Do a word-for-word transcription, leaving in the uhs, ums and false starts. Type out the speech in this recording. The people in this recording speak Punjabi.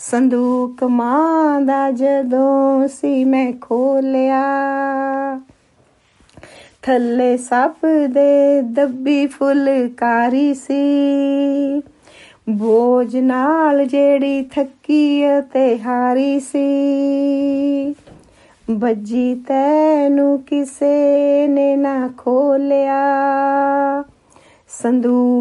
ਸੰਦੂਕ ਮਾਂ ਦਾ ਜਦੋਂ ਸੀ ਮੈਂ ਖੋਲਿਆ, ਥੱਲੇ ਸੱਪ ਦੇ ਦੱਬੀ ਫੁਲਕਾਰੀ ਸੀ, ਬੋਝ ਨਾਲ ਜਿਹੜੀ ਥੱਕੀ ਅਤੇ ਹਾਰੀ ਸੀ। ਬੱਜੀ ਤੈਨੂੰ ਕਿਸੇ ਨੇ ਨਾ ਖੋਲਿਆ, ਸੰਦੂਕ